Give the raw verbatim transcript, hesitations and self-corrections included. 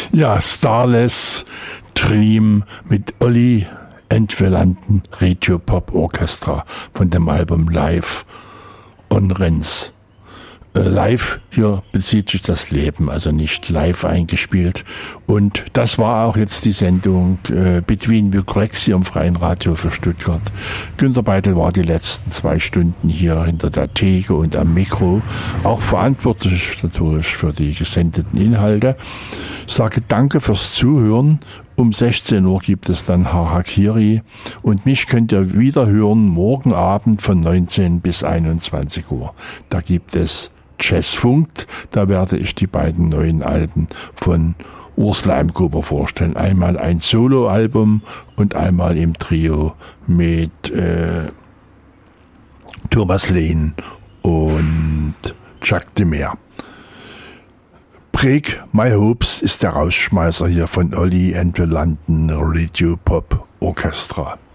Ja, Starless Dream mit Olli and the London Radio Pop Orchestra von dem Album Live on Renz. Live, hier bezieht sich das Leben, also nicht live eingespielt. Und das war auch jetzt die Sendung äh, Between the Cracks hier im Freien Radio für Stuttgart. Günter Beitel war die letzten zwei Stunden hier hinter der Theke und am Mikro, auch verantwortlich natürlich für die gesendeten Inhalte. Ich sage danke fürs Zuhören. Um sechzehn Uhr gibt es dann Harakiri und mich könnt ihr wieder hören morgen Abend von neunzehn bis einundzwanzig Uhr. Da gibt es Jazzfunk, da werde ich die beiden neuen Alben von Urs Leimgruber vorstellen. Einmal ein Soloalbum und einmal im Trio mit äh, Thomas Lehn und Jacques Demer. Break My Hopes ist der Rausschmeißer hier von Olli and the London Radio Pop Orchestra.